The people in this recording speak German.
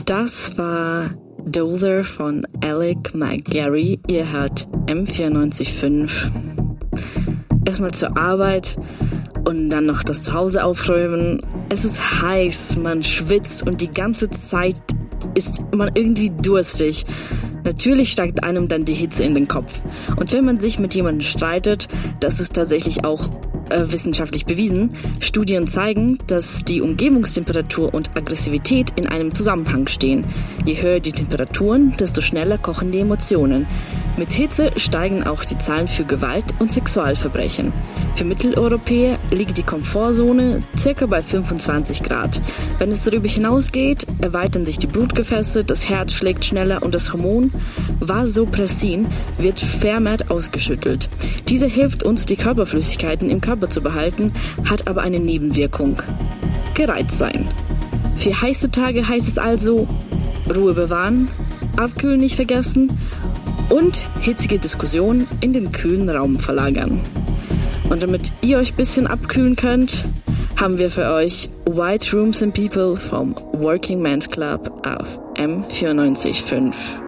Das war Dollar von Alec McGarry. Ihr hört M94.5. Erstmal zur Arbeit und dann noch das Zuhause aufräumen. Es ist heiß, man schwitzt und die ganze Zeit ist man irgendwie durstig. Natürlich steigt einem dann die Hitze in den Kopf. Und wenn man sich mit jemandem streitet, das ist tatsächlich auch wissenschaftlich bewiesen. Studien zeigen, dass die Umgebungstemperatur und Aggressivität in einem Zusammenhang stehen. Je höher die Temperaturen, desto schneller kochen die Emotionen. Mit Hitze steigen auch die Zahlen für Gewalt und Sexualverbrechen. Für Mitteleuropäer liegt die Komfortzone circa bei 25 Grad. Wenn es darüber hinausgeht, erweitern sich die Blutgefäße, das Herz schlägt schneller und das Hormon Vasopressin wird vermehrt ausgeschüttelt. Diese hilft uns, die Körperflüssigkeiten im Körper zu behalten, hat aber eine Nebenwirkung: gereizt sein. Für heiße Tage heißt es also Ruhe bewahren, abkühlen nicht vergessen und hitzige Diskussionen in den kühlen Raum verlagern. Und damit ihr euch ein bisschen abkühlen könnt, haben wir für euch White Rooms and People vom Working Men's Club auf M94.5.